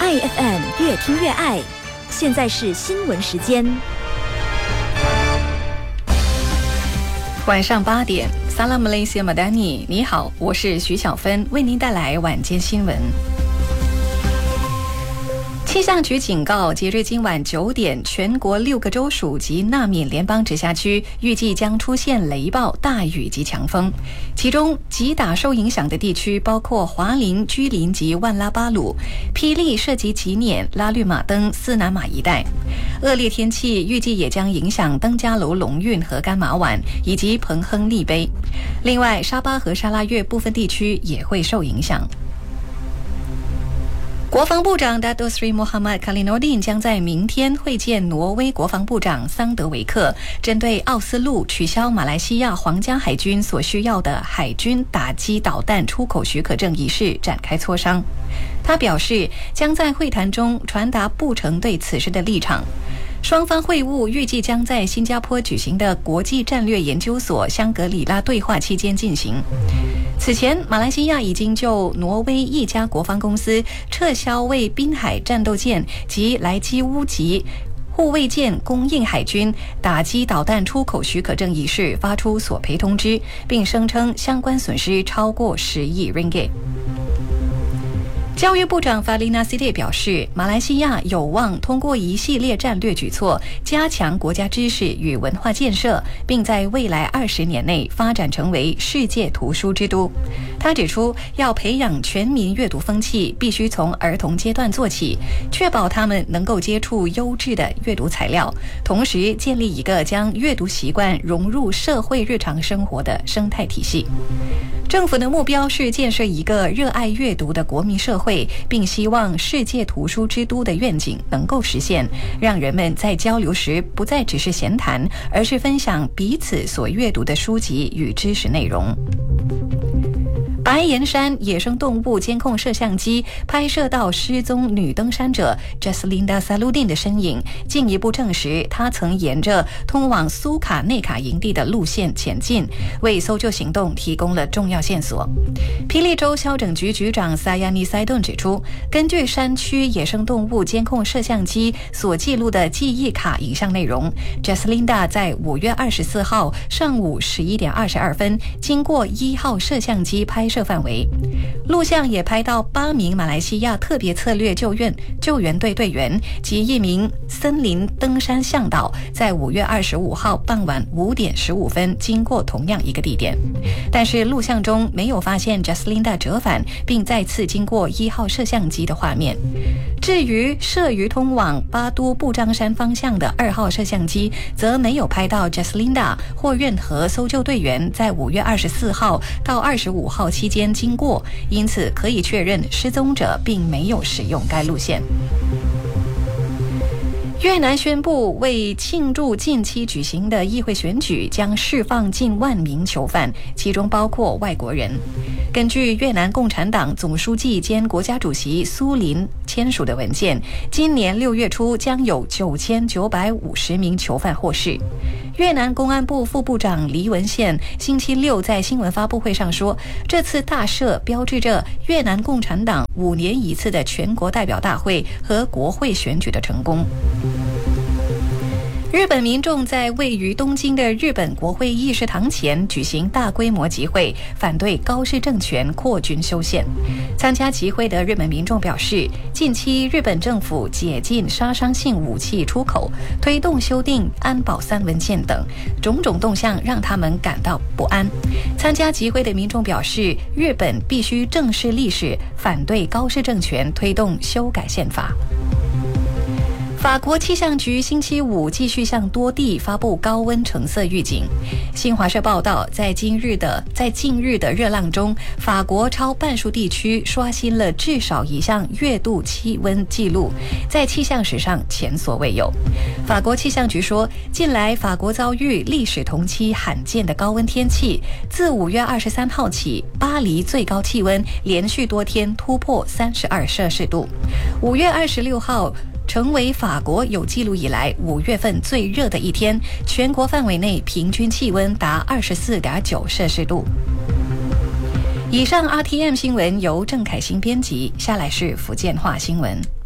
爱 FM 越听越爱，现在是新闻时间。 晚上8点，萨拉姆雷西马丹尼，你好，我是徐小芬，为您带来晚间新闻。气象局警告，截至今晚9点，全国6个州属及纳缅联邦直辖区预计将出现雷暴、大雨及强风。其中，击打受影响的地区包括华林、居林及万拉巴鲁，霹雳涉及吉缅、拉律马登、斯南马一带。恶劣天气预计也将影响登嘉楼龙运和甘马碗以及彭亨利杯。另外，沙巴和沙拉越部分地区也会受影响。国防部长 Dato Sri Muhammad Kalinuddin 将在明天会见挪威国防部长桑德维克，针对奥斯陆取消马来西亚皇家海军所需要的海军打击导弹出口许可证一事展开磋商。他表示，将在会谈中传达布城对此事的立场。双方会晤预计将在新加坡举行的国际战略研究所香格里拉对话期间进行。此前，马来西亚已经就挪威一家国防公司撤销为滨海战斗舰及莱基乌级护卫舰供应海军打击导弹出口许可证一事发出索赔通知，并声称相关损失超过10亿 ringgit。教育部长法利纳西列表示，马来西亚有望通过一系列战略举措，加强国家知识与文化建设，并在未来20年内发展成为世界图书之都。他指出，要培养全民阅读风气，必须从儿童阶段做起，确保他们能够接触优质的阅读材料，同时建立一个将阅读习惯融入社会日常生活的生态体系。政府的目标是建设一个热爱阅读的国民社会，并希望世界图书之都的愿景能够实现，让人们在交流时不再只是闲谈，而是分享彼此所阅读的书籍与知识内容。白岩山野生动物监控摄像机拍摄到失踪女登山者 Jaslinda Saludin 的身影，进一步证实她曾沿着通往苏卡内卡营地的路线前进，为搜救行动提供了重要线索。霹雳州消整局局长萨亚尼塞顿指出，根据山区野生动物监控摄像机所记录的记忆卡影像内容， Jaslinda 在5月24号上午11点22分经过1号摄像机拍摄范围，录像也拍到8名马来西亚特别策略救援队队员及1名森林登山向导在5月25号傍晚5点15分经过同样一个地点，但是录像中没有发现 Jaslinda 折返并再次经过1号摄像机的画面。至于摄于通往巴都布张山方向的2号摄像机，则没有拍到 Jaslinda 或任何搜救队员在5月24号到25号期间经过，因此可以确认失踪者并没有使用该路线。越南宣布，为庆祝近期举行的议会选举，将释放近1万名囚犯，其中包括外国人。根据越南共产党总书记兼国家主席苏林签署的文件，今年6月初将有9950名囚犯获释。越南公安部副部长黎文宪星期六在新闻发布会上说，这次大赦标志着越南共产党5年一次的全国代表大会和国会选举的成功。日本民众在位于东京的日本国会议事堂前举行大规模集会，反对高市政权扩军修宪。参加集会的日本民众表示，近期日本政府解禁杀伤性武器出口，推动修订安保3文件等种种动向让他们感到不安。参加集会的民众表示，日本必须正视历史，反对高市政权推动修改宪法。法国气象局星期5继续向多地发布高温橙色预警。新华社报道，在近日的热浪中，法国超半数地区刷新了至少一项月度气温纪录，在气象史上前所未有。法国气象局说，近来法国遭遇历史同期罕见的高温天气，自5月23号起，巴黎最高气温连续多天突破32摄氏度。5月26号成为法国有记录以来5月份最热的一天，全国范围内平均气温达24.9摄氏度。以上 RTM 新闻由郑凯欣编辑，下来是福建话新闻。